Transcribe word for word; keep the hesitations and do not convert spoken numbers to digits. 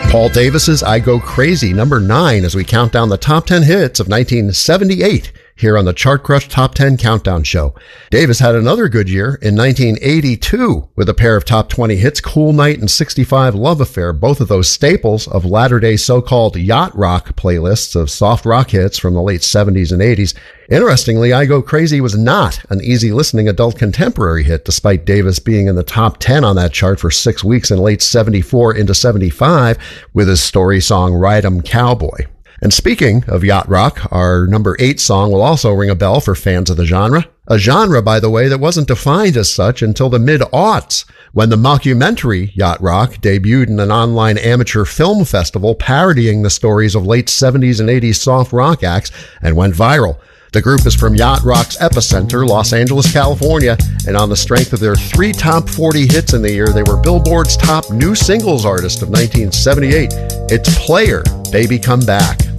Paul Davis's I Go Crazy, number nine, as we count down the top ten hits of nineteen seventy-eight here on the Chart Crush Top ten Countdown Show. Davis had another good year in nineteen eighty-two with a pair of top twenty hits, Cool Night and sixty-five Love Affair, both of those staples of latter-day so-called yacht rock playlists of soft rock hits from the late seventies and eighties. Interestingly, I Go Crazy was not an easy-listening adult contemporary hit, despite Davis being in the top ten on that chart for six weeks in late seventy-four into seventy-five with his story song Ride 'em Cowboy. And speaking of yacht rock, our number eight song will also ring a bell for fans of the genre. A genre, by the way, that wasn't defined as such until the mid-aughts, when the mockumentary Yacht Rock debuted in an online amateur film festival parodying the stories of late seventies and eighties soft rock acts and went viral. The group is from yacht rock's epicenter, Los Angeles, California, and on the strength of their three top forty hits in the year, they were Billboard's top new singles artist of nineteen seventy-eight. It's Player, Baby Come Back.